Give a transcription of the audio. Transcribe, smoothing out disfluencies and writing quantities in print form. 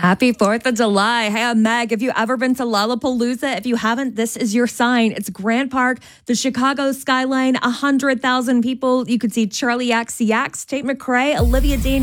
Happy 4th of July. Hey, I'm Meg. Have you ever been to Lollapalooza? If you haven't, this is your sign. It's Grant Park, the Chicago skyline, 100,000 people. You could see Charlie XCX, Tate McRae, Olivia Dean.